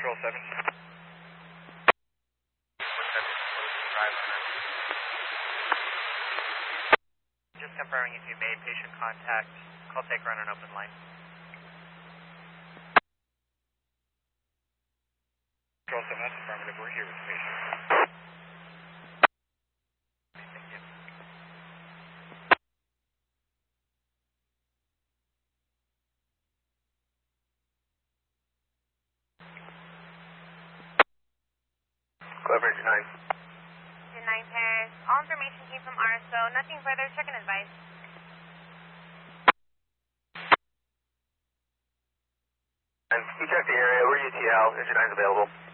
Control 7. Just confirming if you made patient contact. Call taker on an open line. Control 7, that's affirmative. We're here with the patient. Thank you. Clever Engine 9. Engine 9 Paris. All information came from RSO. Nothing further. Check and advice. And we checked the area. We're UTL. Engine 9's available.